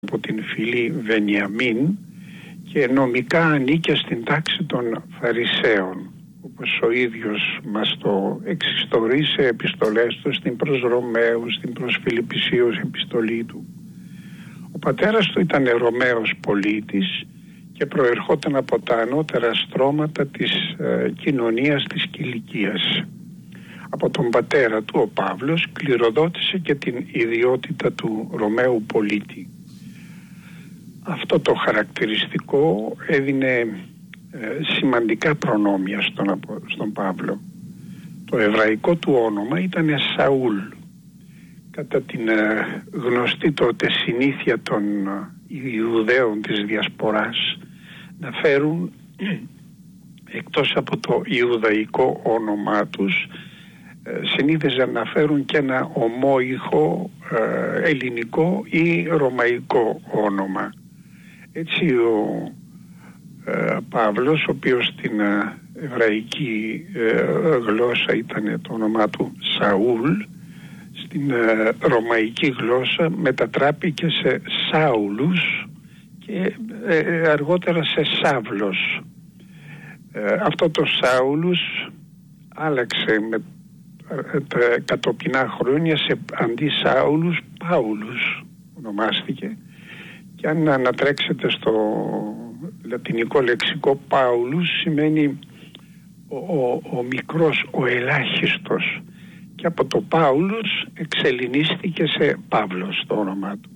από την φυλή Βενιαμίν και νομικά ανήκε στην τάξη των Φαρισαίων, όπως ο ίδιος μας το εξιστορεί σε επιστολές του, στην προς Ρωμαίους, στην προς Φιλιππισίους επιστολή του. Ο πατέρας του ήταν Ρωμαίος πολίτης και προερχόταν από τα ανώτερα στρώματα της κοινωνίας της Κιλικίας. Από τον πατέρα του, ο Παύλος, κληροδότησε και την ιδιότητα του Ρωμαίου πολίτη. Αυτό το χαρακτηριστικό έδινε σημαντικά προνόμια στον Παύλο. Το εβραϊκό του όνομα ήταν Σαούλ. Κατά την γνωστή τότε συνήθεια των Ιουδαίων της Διασποράς να φέρουν εκτός από το Ιουδαϊκό όνομά τους, συνήθιζαν να φέρουν και ένα ομόϊχο ελληνικό ή ρωμαϊκό όνομα. Έτσι ο Παύλος, ο οποίος στην εβραϊκή γλώσσα ήταν το όνομά του Σαούλ, στην ρωμαϊκή γλώσσα μετατράπηκε σε Σάουλους και αργότερα σε Σάβλος. Αυτό το Σάουλους άλλαξε με τα κατοπινά χρόνια σε αντί Σάουλους Πάουλους ονομάστηκε, και αν ανατρέξετε στο λατινικό λεξικό, Πάουλους σημαίνει ο μικρός, ο ελάχιστος, και από το Πάουλους εξελληνίστηκε σε Παύλος το όνομά του.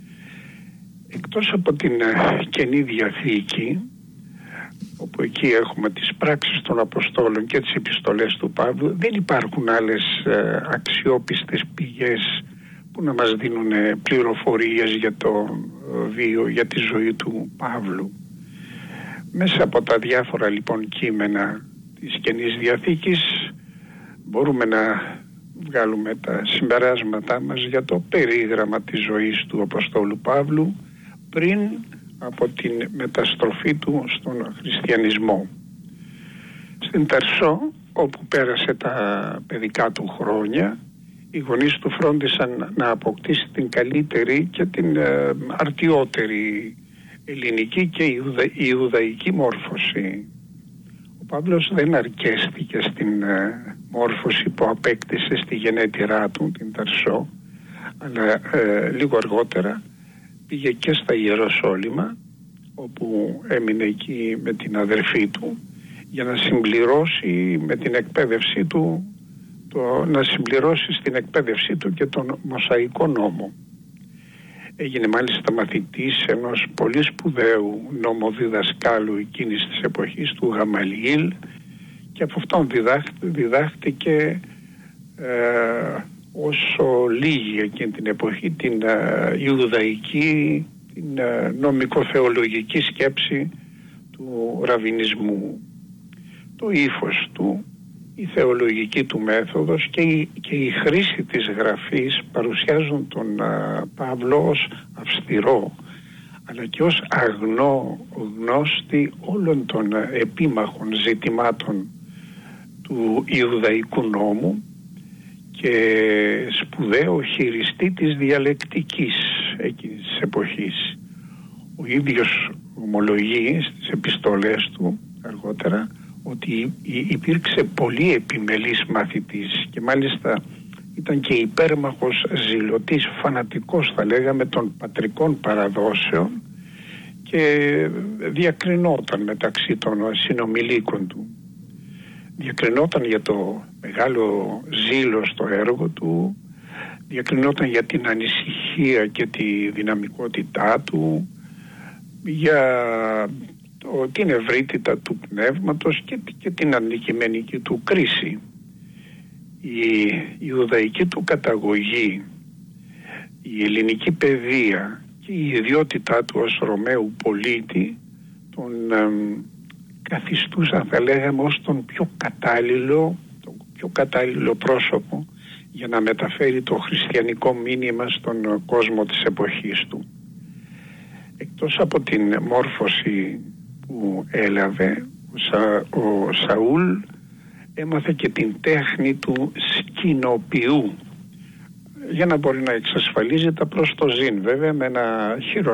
Εκτός από την Καινή Διαθήκη, όπου εκεί έχουμε τις πράξεις των Αποστόλων και τις επιστολές του Παύλου, δεν υπάρχουν άλλες αξιόπιστες πηγές που να μας δίνουν πληροφορίες για το βίο, για τη ζωή του Παύλου. Μέσα από τα διάφορα λοιπόν κείμενα της Καινής Διαθήκης μπορούμε να βγάλουμε τα συμπεράσματά μας για το περίγραμμα της ζωής του Αποστόλου Παύλου πριν από την μεταστροφή του στον χριστιανισμό. Στην Ταρσό, όπου πέρασε τα παιδικά του χρόνια, οι γονείς του φρόντισαν να αποκτήσει την καλύτερη και την αρτιότερη ελληνική και ιουδαϊκή μόρφωση. Ο Παύλος δεν αρκέστηκε στην μόρφωση που απέκτησε στη γενέτειρά του, την Ταρσό, αλλά λίγο αργότερα πήγε και στα Ιεροσόλυμα, όπου έμεινε εκεί με την αδερφή του για να συμπληρώσει με την εκπαίδευσή του να συμπληρώσει στην εκπαίδευσή του και τον Μωσαϊκό νόμο. Έγινε μάλιστα μαθητής ενός πολύ σπουδαίου νομοδιδασκάλου εκείνης της εποχής, του Γαμαλιήλ, και από αυτόν διδάχτηκε όσο λίγη εκείνη την εποχή την Ιουδαϊκή, την νομικοθεολογική σκέψη του ραβινισμού. Το ύφος του, η θεολογική του μέθοδος και η χρήση της γραφής παρουσιάζουν τον Παύλο ως αυστηρό, αλλά και ως αγνό γνώστη όλων των επίμαχων ζητημάτων του Ιουδαϊκού νόμου και σπουδαίο χειριστή της διαλεκτικής εκείνης της εποχής. Ο ίδιος ομολογεί στις επιστολές του αργότερα ότι υπήρξε πολύ επιμελής μαθητής και μάλιστα ήταν και υπέρμαχος, ζηλωτής, φανατικός θα λέγαμε των πατρικών παραδόσεων και διακρινόταν μεταξύ των συνομιλίκων του. Διακρινόταν για το μεγάλο ζήλο στο έργο του, διακρινόταν για την ανησυχία και τη δυναμικότητά του, για την ευρύτητα του πνεύματος και την αντικειμενική του κρίση. Η Ιουδαϊκή του καταγωγή, η ελληνική παιδεία και η ιδιότητά του ως Ρωμαίου πολίτη τον καθιστούσαν, θα λέγαμε, ως τον πιο κατάλληλο πρόσωπο για να μεταφέρει το χριστιανικό μήνυμα στον κόσμο της εποχής του. Εκτός από την μόρφωση που έλαβε, ο Σαούλ έμαθε και την τέχνη του σκηνοποιού για να μπορεί να εξασφαλίζει τα προς το ζήν, βέβαια με ένα χειρονομικό